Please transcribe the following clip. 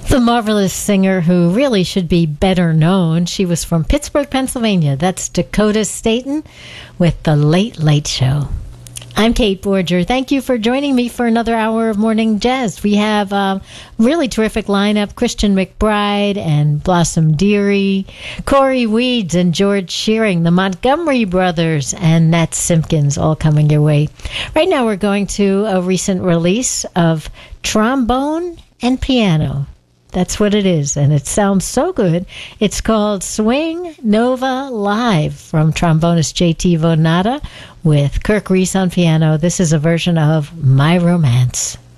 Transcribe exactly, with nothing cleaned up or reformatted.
The marvelous singer who really should be better known. She was from Pittsburgh, Pennsylvania. That's Dakota Staton with The Late Late Show. I'm Kate Borger. Thank you for joining me for another hour of Morning Jazz. We have a really terrific lineup. Christian McBride and Blossom Dearie, Corey Weeds and George Shearing, the Montgomery Brothers, and Nat Simpkins, all coming your way. Right now we're going to a recent release of Trombone and Piano. That's what it is, and it sounds so good. It's called Swing Nova Live from trombonist J T Vonata with Kirk Reese on piano. This is a version of My Romance.